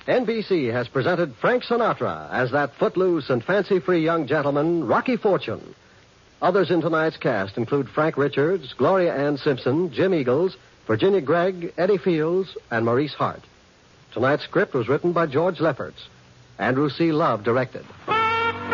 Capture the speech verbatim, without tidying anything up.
N B C has presented Frank Sinatra as that footloose and fancy-free young gentleman, Rocky Fortune. Others in tonight's cast include Frank Richards, Gloria Ann Simpson, Jim Eagles, Virginia Gregg, Eddie Fields, and Maurice Hart. Tonight's script was written by George Lefferts. Andrew C. Love directed.